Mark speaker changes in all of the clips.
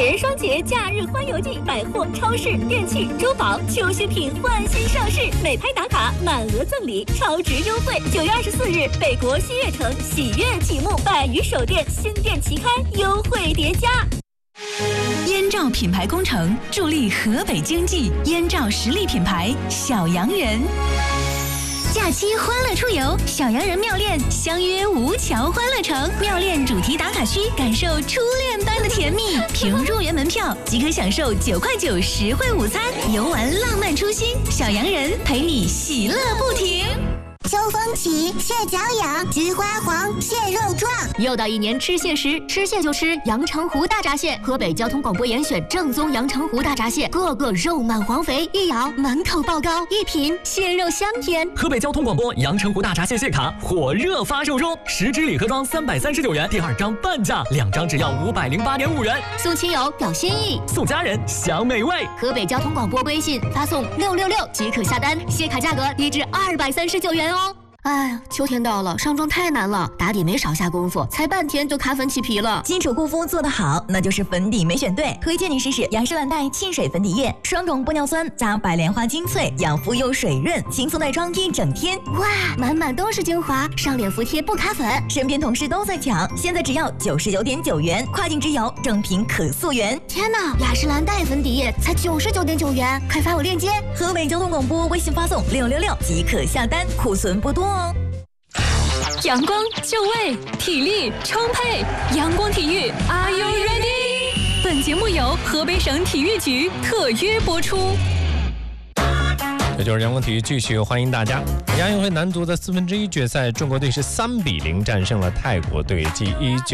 Speaker 1: 铁人双节假日欢游季，百货、超市、电器、珠宝、秋新品换新上市，美拍打卡满额赠礼，超值优惠。9月24日，北国新悦城喜悦启幕百余手店新店齐开，优惠叠加。
Speaker 2: 燕赵品牌工程助力河北经济，燕赵实力品牌小洋人。假期欢乐出游，小洋人妙恋相约吴桥欢乐城，妙恋主题打卡区，感受初恋般的甜蜜。凭入园门票即可享受9块9实惠午餐，游玩浪漫初心，小洋人陪你喜乐不停。
Speaker 3: 秋风起，蟹脚痒，菊花黄，蟹肉壮。
Speaker 1: 又到一年吃蟹时，吃蟹就吃阳澄湖大闸蟹。河北交通广播严选正宗阳澄湖大闸蟹，个个肉满黄肥，一咬满口爆膏，一品蟹肉香甜。
Speaker 4: 河北交通广播阳澄湖大闸蟹蟹卡火热发售中，10支礼盒装339元，第2张半价，2张只要508.5元。
Speaker 1: 送亲友表心意，
Speaker 4: 送家人享美味。
Speaker 1: 河北交通广播微信发送666即可下单，蟹卡价格低至239元哦。哎呀，秋天到了，上妆太难了，打底没少下功夫，才半天就卡粉起皮了。
Speaker 5: 基础护肤做得好，那就是粉底没选对。推荐你试试雅诗兰黛沁水粉底液，双种玻尿酸加白莲花精粹，养肤又水润，轻松耐妆一整天。
Speaker 1: 哇，满满都是精华，上脸服帖不卡粉。
Speaker 5: 身边同事都在抢，现在只要99.9元，跨境直邮，正品可溯源。
Speaker 1: 天哪，雅诗兰黛粉底液才99.9元，快发我链接。
Speaker 5: 河北交通广播微信发送666即可下单，库存不多。
Speaker 6: 阳光就位，体力充沛，阳光体育 Are you ready？ 本节目由河北省体育局特约播出。
Speaker 7: 这就是阳光体育，继续欢迎大家。亚运会男足的1/4决赛，中国队是3-0战胜了泰国队，继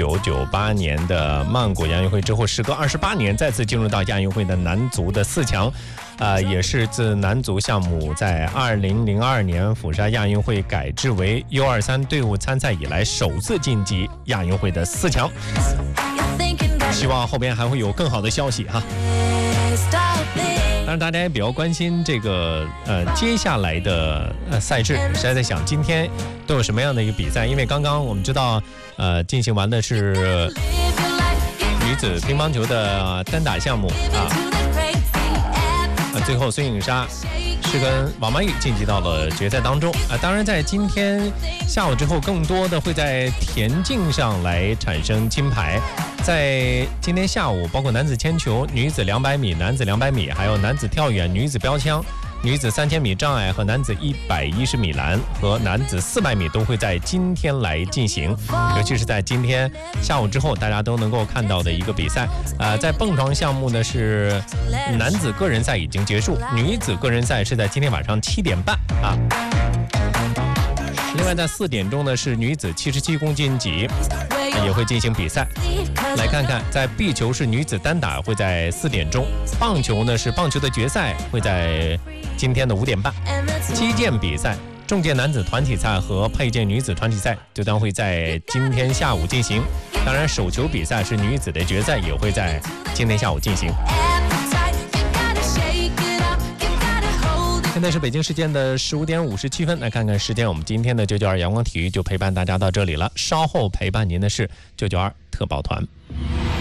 Speaker 7: 1998年的曼谷亚运会之后，时隔28年再次进入到亚运会的男足的4强。也是自男足项目在2002年釜山亚运会改制为 U23 队伍参赛以来，首次晋级亚运会的4强。希望后边还会有更好的消息哈。当然，大家也比较关心这个接下来的赛制，实在在想今天都有什么样的一个比赛？因为刚刚我们知道，进行完的是女子乒乓球的单打项目啊。最后孙颖莎是跟王曼玉晋级到了决赛当中当然在今天下午之后，更多的会在田径上来产生金牌。在今天下午，包括男子铅球、女子200米、男子200米，还有男子跳远、女子标枪、女子3000米障碍和男子110米栏和男子400米都会在今天来进行，尤其是在今天下午之后，大家都能够看到的一个比赛。在蹦床项目呢，是男子个人赛已经结束，女子个人赛是在今天晚上7点半啊。另外在4点钟呢是女子77公斤级也会进行比赛。来看看，在壁球是女子单打会在4点钟，棒球呢是棒球的决赛会在今天的5点半，击剑比赛、重剑男子团体赛和佩剑女子团体赛就将会在今天下午进行。当然，手球比赛是女子的决赛也会在今天下午进行。现在是北京时间的15点57分，来看看时间，我们今天的992阳光体育就陪伴大家到这里了。稍后陪伴您的是992特报团。